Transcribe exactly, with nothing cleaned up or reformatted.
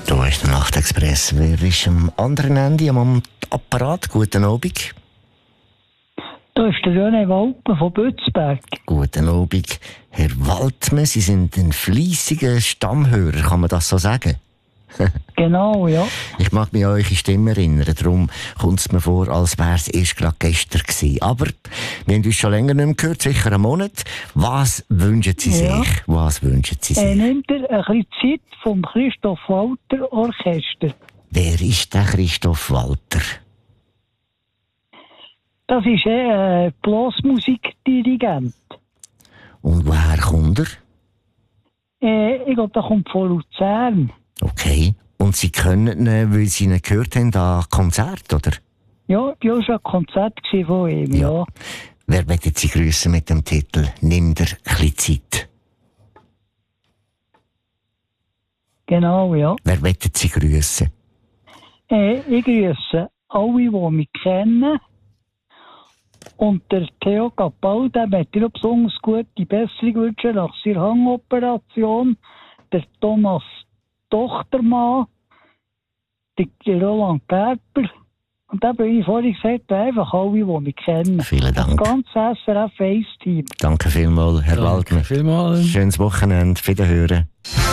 Da ist der Nachtexpress. Wer ist am anderen Ende am Apparat? Guten Abend. Da ist der René Walpen von Bützberg. Guten Abend, Herr Waltmann. Sie sind ein fleissiger Stammhörer, kann man das so sagen? Genau, ja. Ich mag mich an eure Stimme erinnern, darum kommt es mir vor, als wäre es erst gerade gestern gewesen. Aber wir haben uns schon länger nicht mehr gehört, sicher einen Monat. Was wünschen Sie Ja. sich? Was wünschen Sie sich? Er nimmt er ein bisschen Zeit vom Christoph Walter Orchester. Wer ist der Christoph Walter? Das ist ein Blasmusikdirigent. Und woher kommt er? Äh, ich glaube, der kommt von Luzern. Okay. Und Sie können ihn, weil Sie ihn gehört haben, an Konzert, oder? Ja, das war schon ein Konzert von ihm, ja. Ja. Wer möchte Sie grüßen mit dem Titel «Nimm dir ein bisschen Zeit»? Genau, ja. Wer möchte Sie grüßen? Äh, ich grüße alle, die mich kennen. Und der Theo Capal, der möchte dir besonders gute Besserung wünschen nach seiner Hangoperation. Der Thomas Tochtermann, der Roland Gerber. Und da bin ich vorhin gesagt, einfach alle, die mich kennen. Vielen Dank. Das ganze S R F eins Team. Danke vielmals, Herr Danke Waldner. vielmals. Schönes Wochenende. Wiederhören.